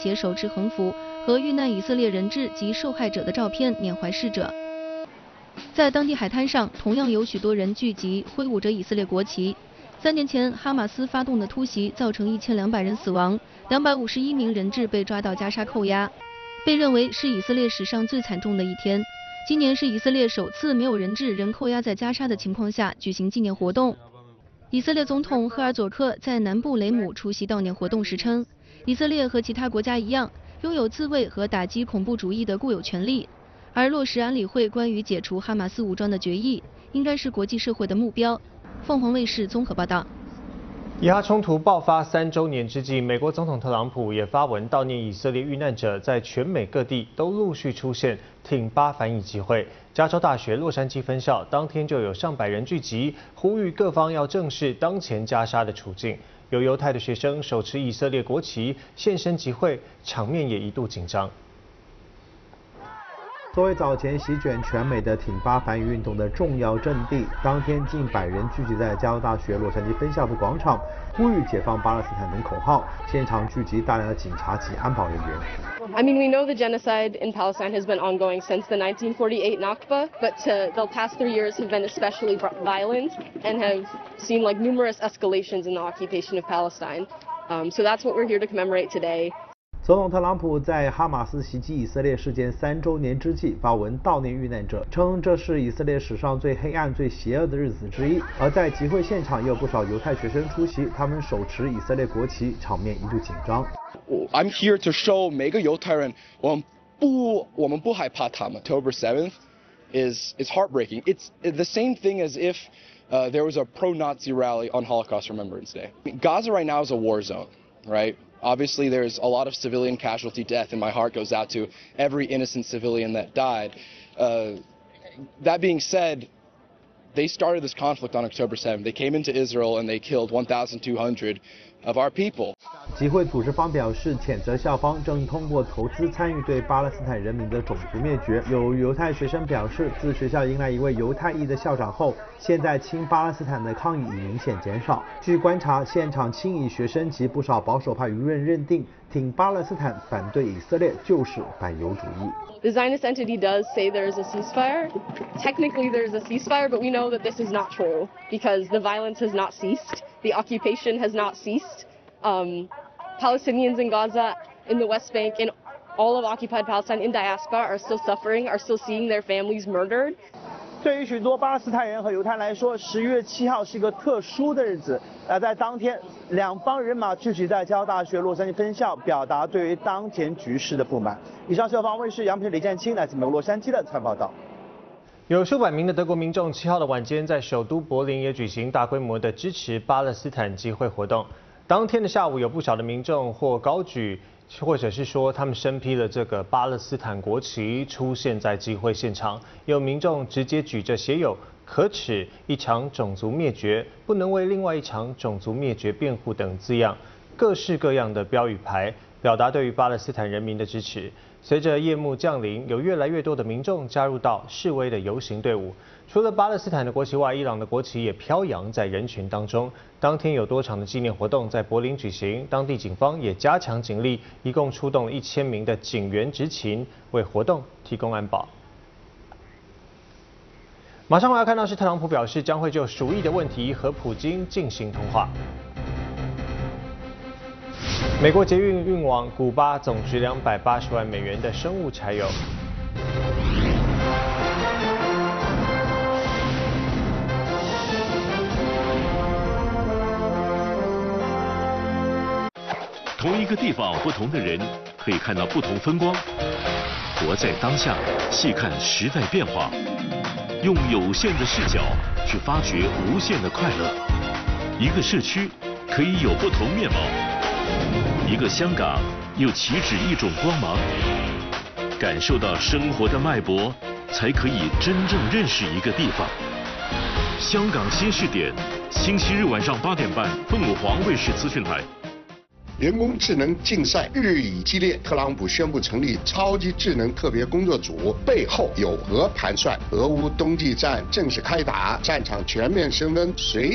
携手持横幅和遇难以色列人质及受害者的照片缅怀逝者。在当地海滩上，同样有许多人聚集，挥舞着以色列国旗。3年前，哈马斯发动的突袭造成1200人死亡，251名人质被抓到加沙扣押，被认为是以色列史上最惨重的一天。今年是以色列首次没有人质仍扣押在加沙的情况下举行纪念活动。以色列总统赫尔佐克在南部雷姆出席悼念活动时称，以色列和其他国家一样，拥有自卫和打击恐怖主义的固有权利，而落实安理会关于解除哈马斯武装的决议，应该是国际社会的目标。凤凰卫视综合报道。 以哈冲突爆发3周年之际，美国总统特朗普也发文悼念以色列遇难者，在全美各地都陆续出现挺巴反以集会。加州大学洛杉矶分校当天就有上百人聚集，呼吁各方要正视当前加沙的处境。有犹太的学生手持以色列国旗现身集会，场面也一度紧张。 作为早前席卷全美的挺巴反以运动的重要阵地，当天近100人聚集在加州大学洛杉矶分校的广场，呼吁解放巴勒斯坦等口号，现场聚集大量的警察及安保人员。 I mean, we know the genocide in Palestine has been ongoing since the 1948 Nakba, but the past 3 years have been especially violent and have seen like numerous escalations in the occupation of Palestine. So that's what we're here to commemorate today. 总统特朗普在哈马斯袭击以色列事件3周年之际发文悼念遇难者，称这是以色列史上最黑暗、最邪恶的日子之一。而在集会现场也有不少犹太学生出席，他们手持以色列国旗，场面一度紧张。 I'm here to show 每个犹太人，我们不害怕他们。October 7th is heartbreaking. It's the same thing as if there was a pro-Nazi rally on Holocaust Remembrance Day. Gaza right now is a war zone, right? Obviously, there's a lot of civilian casualty death, and my heart goes out to every innocent civilian that died. That being said, they started this conflict on October 7th. They came into Israel and they killed 1,200 of our people. 集会组织方表示，谴责校方正通过投资参与对巴勒斯坦人民的种族灭绝。有犹太学生表示，自学校迎来一位犹太裔的校长后，现在亲巴勒斯坦的抗议已明显减少。据观察，现场亲以学生及不少保守派舆论认定，挺巴勒斯坦、反对以色列就是反犹主义。 The Zionist entity does say there is a ceasefire. Technically, there is a ceasefire, but we know that this is not true because the violence has not ceased, the occupation has not ceased. Palestinians in Gaza, in the West Bank, in all of occupied Palestine, in diaspora, are still suffering, are still seeing their families murdered. 对于许多巴勒斯坦人和犹太人来说，10月7号是一个特殊的日子。在当天，两方人马聚集在加州大学洛杉矶分校，表达对于当前局势的不满。以上是凤凰卫视杨培、李建清来自美国洛杉矶的采访报道。 有数百名的德国民众7号的晚间在首都柏林也举行大规模的支持巴勒斯坦集会活动。当天的下午，有不少的民众或高举，或者是说他们身披了这个巴勒斯坦国旗出现在集会现场，有民众直接举着写有“可耻一场种族灭绝，不能为另外一场种族灭绝辩护”等字样，各式各样的标语牌，表达对于巴勒斯坦人民的支持。随着夜幕降临，有越来越多的民众加入到示威的游行队伍。除了巴勒斯坦的国旗外，伊朗的国旗也飘扬在人群当中。当天有多场的纪念活动在柏林举行，当地警方也加强警力，一共出动了1000名的警员执勤，为活动提供安保。马上我要看到是特朗普表示将会就鼠疫的问题和普京进行通话。美国捷运运往古巴总值280万美元的生物柴油。 同一个地方，不同的人可以看到不同风光。活在当下，细看时代变化，用有限的视角去发掘无限的快乐。一个市区可以有不同面貌，一个香港又岂止一种光芒。感受到生活的脉搏，才可以真正认识一个地方。香港新视点，星期日晚上8点半，凤凰卫视资讯台。 人工智能竞赛日益激烈，特朗普宣布成立超级智能特别工作组，背后有俄盘算。俄乌冬季战正式开打，战场全面升温，随